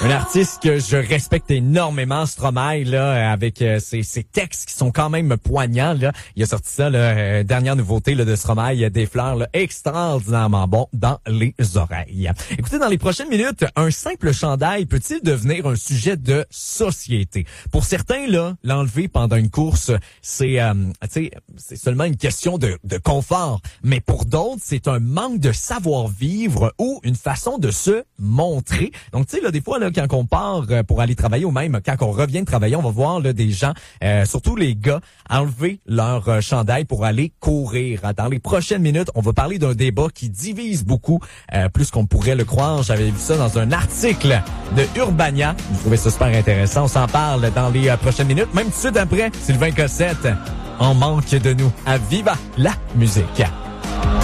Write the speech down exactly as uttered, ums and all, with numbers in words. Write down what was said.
Un artiste que je respecte énormément, Stromae, là, avec euh, ses, ses textes qui sont quand même poignants. Là. Il a sorti ça, là, euh, dernière nouveauté là, de Stromae, il y a des fleurs là, extraordinairement bons dans les oreilles. Écoutez, dans les prochaines minutes, un simple chandail peut-il devenir un sujet de société? Pour certains, là, l'enlever pendant une course, c'est, euh, tu sais, c'est seulement une question de, de confort. Mais pour d'autres, c'est un manque de savoir-vivre ou une façon de se montrer. Donc, tu sais, là, des fois, là, quand on part pour aller travailler ou même quand on revient de travailler, on va voir là, des gens, euh, surtout les gars, enlever leur euh, chandail pour aller courir. Dans les prochaines minutes, on va parler d'un débat qui divise beaucoup, euh, plus qu'on pourrait le croire. J'avais vu ça dans un article de Urbania. Je trouvais ça super intéressant. On s'en parle dans les euh, prochaines minutes. Même tout de suite après, Sylvain Cossette, en manque de nous à Viva la musique.